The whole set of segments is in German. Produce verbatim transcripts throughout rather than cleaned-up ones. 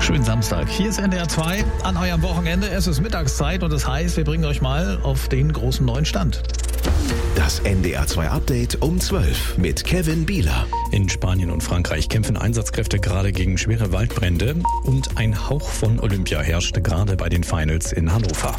Schönen Samstag. Hier ist N D R zwei an eurem Wochenende. Es ist Mittagszeit und das heißt, wir bringen euch mal auf den großen neuen Stand. Das N D R zwei Update um zwölf mit Kevin Bieler. In Spanien und Frankreich kämpfen Einsatzkräfte gerade gegen schwere Waldbrände und ein Hauch von Olympia herrscht gerade bei den Finals in Hannover.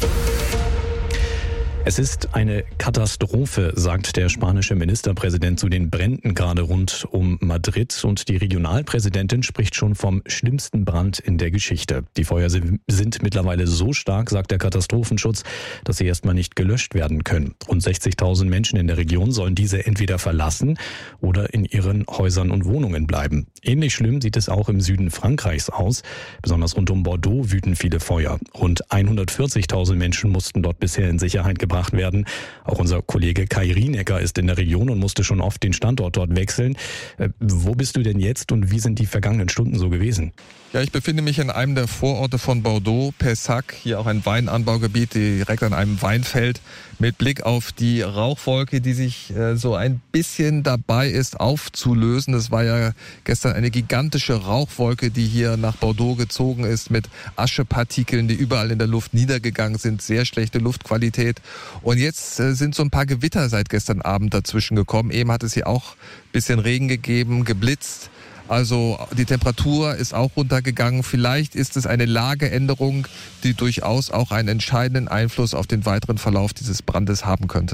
Es ist eine Katastrophe, sagt der spanische Ministerpräsident zu den Bränden gerade rund um Madrid. Und die Regionalpräsidentin spricht schon vom schlimmsten Brand in der Geschichte. Die Feuer sind mittlerweile so stark, sagt der Katastrophenschutz, dass sie erstmal nicht gelöscht werden können. Rund sechzigtausend Menschen in der Region sollen diese entweder verlassen oder in ihren Häusern und Wohnungen bleiben. Ähnlich schlimm sieht es auch im Süden Frankreichs aus. Besonders rund um Bordeaux wüten viele Feuer. Rund hundertvierzigtausend Menschen mussten dort bisher in Sicherheit gebracht werden. Auch unser Kollege Kai Rienecker ist in der Region und musste schon oft den Standort dort wechseln. Äh, wo bist du denn jetzt und wie sind die vergangenen Stunden so gewesen? Ja, ich befinde mich in einem der Vororte von Bordeaux, Pessac, hier auch ein Weinanbaugebiet direkt an einem Weinfeld mit Blick auf die Rauchwolke, die sich äh, so ein bisschen dabei ist aufzulösen. Es war ja gestern eine gigantische Rauchwolke, die hier nach Bordeaux gezogen ist mit Aschepartikeln, die überall in der Luft niedergegangen sind, sehr schlechte Luftqualität. Und jetzt äh, sind so ein paar Gewitter seit gestern Abend dazwischen gekommen. Eben hat es hier auch ein bisschen Regen gegeben, geblitzt. Also die Temperatur ist auch runtergegangen. Vielleicht ist es eine Lageänderung, die durchaus auch einen entscheidenden Einfluss auf den weiteren Verlauf dieses Brandes haben könnte.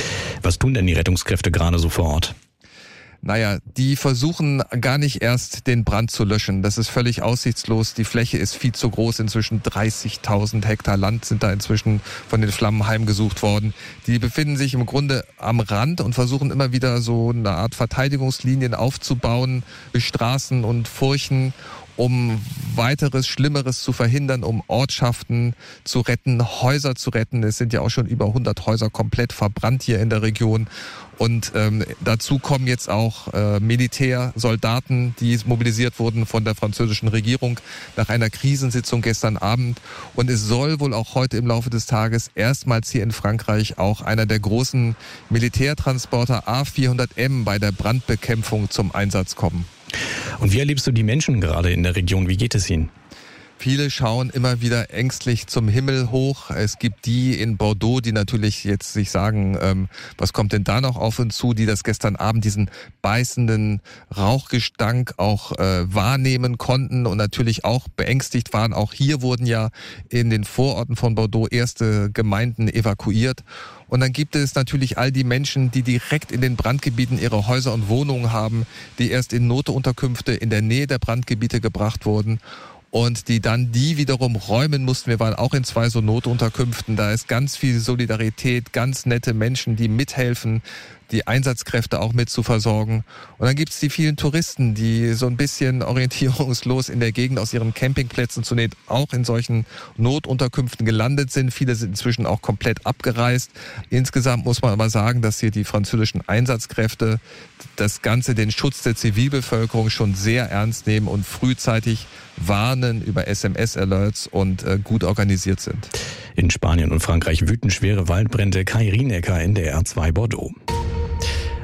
Was tun denn die Rettungskräfte gerade so vor Ort? Naja, die versuchen gar nicht erst den Brand zu löschen. Das ist völlig aussichtslos. Die Fläche ist viel zu groß. Inzwischen dreißigtausend Hektar Land sind da inzwischen von den Flammen heimgesucht worden. Die befinden sich im Grunde am Rand und versuchen immer wieder so eine Art Verteidigungslinien aufzubauen, Straßen und Furchen, um weiteres Schlimmeres zu verhindern, um Ortschaften zu retten, Häuser zu retten. Es sind ja auch schon über hundert Häuser komplett verbrannt hier in der Region. Und ähm, dazu kommen jetzt auch äh, Militärsoldaten, die mobilisiert wurden von der französischen Regierung nach einer Krisensitzung gestern Abend. Und es soll wohl auch heute im Laufe des Tages erstmals hier in Frankreich auch einer der großen Militärtransporter A vierhundert M bei der Brandbekämpfung zum Einsatz kommen. Und wie erlebst du die Menschen gerade in der Region? Wie geht es ihnen? Viele schauen immer wieder ängstlich zum Himmel hoch. Es gibt die in Bordeaux, die natürlich jetzt sich sagen, ähm, was kommt denn da noch auf uns zu, die das gestern Abend diesen beißenden Rauchgestank auch äh, wahrnehmen konnten und natürlich auch beängstigt waren. Auch hier wurden ja in den Vororten von Bordeaux erste Gemeinden evakuiert. Und dann gibt es natürlich all die Menschen, die direkt in den Brandgebieten ihre Häuser und Wohnungen haben, die erst in Notunterkünfte in der Nähe der Brandgebiete gebracht wurden. Und die dann die wiederum räumen mussten. Wir waren auch in zwei so Notunterkünften. Da ist ganz viel Solidarität, ganz nette Menschen, die mithelfen, die Einsatzkräfte auch mit zu versorgen. Und dann gibt's die vielen Touristen, die so ein bisschen orientierungslos in der Gegend aus ihren Campingplätzen zunächst auch in solchen Notunterkünften gelandet sind. Viele sind inzwischen auch komplett abgereist. Insgesamt muss man aber sagen, dass hier die französischen Einsatzkräfte das Ganze, den Schutz der Zivilbevölkerung schon sehr ernst nehmen und frühzeitig warnen über S M S-Alerts und äh, gut organisiert sind. In Spanien und Frankreich wüten schwere Waldbrände. Kai Rienecker, N D R zwei Bordeaux.